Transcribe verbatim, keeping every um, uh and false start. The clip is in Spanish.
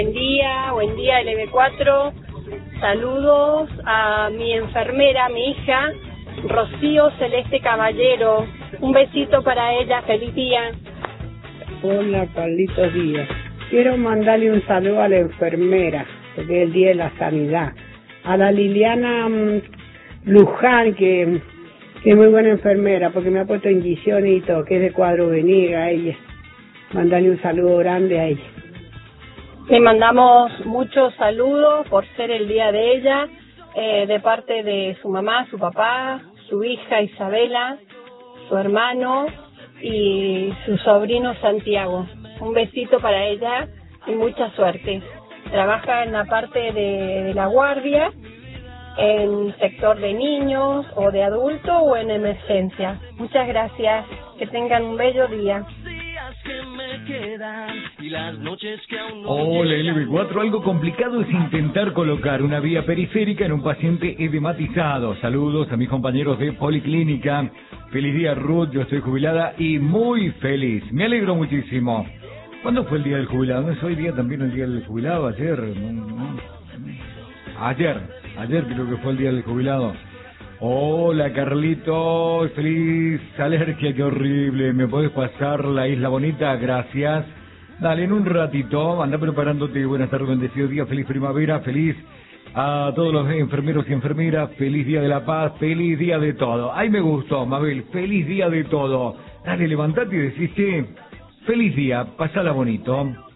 Buen día, buen día L B cuatro. Saludos a mi enfermera, mi hija, Rocío Celeste Caballero. Un besito para ella, feliz día. Hola, Carlitos Díaz. Quiero mandarle un saludo a la enfermera, porque es el Día de la Sanidad. A la Liliana um, Luján, que, que es muy buena enfermera, porque me ha puesto inyecciones y todo, que es de Cuadro Veniga, a ella. Mandarle un saludo grande a ella. Le mandamos muchos saludos por ser el día de ella, eh, de parte de su mamá, su papá, su hija Isabela, su hermano y su sobrino Santiago. Un besito para ella y mucha suerte. Trabaja en la parte de, de la guardia, en sector de niños o de adultos o en emergencia. Muchas gracias. Que tengan un bello día. Hola L B cuatro, algo complicado es intentar colocar una vía periférica en un paciente edematizado. Saludos a mis compañeros de Policlínica. Feliz día Ruth, yo estoy jubilada y muy feliz. Me alegro muchísimo. ¿Cuándo fue el día del jubilado? ¿No es hoy día también el día del jubilado? Ayer, no, no. Ayer, ayer creo que fue el día del jubilado. Hola Carlitos, feliz alergia, qué horrible. ¿Me podés pasar la Isla Bonita? Gracias. Dale, en un ratito, anda preparándote. Buenas tardes, bendecido día, feliz primavera, feliz a todos los enfermeros y enfermeras, feliz día de la paz, feliz día de todo. Ay, me gustó, Mabel, feliz día de todo. Dale, levantate y decís, che, feliz día, pasala bonito.